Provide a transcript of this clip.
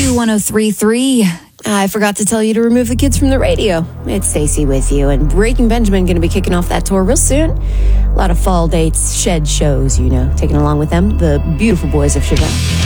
Q1033. I forgot to tell you to remove the kids from the radio. It's Stacey with you, and Breaking Benjamin going to be kicking off that tour real soon. A lot of fall dates, shed shows, taking along with them the beautiful boys of Chevelle.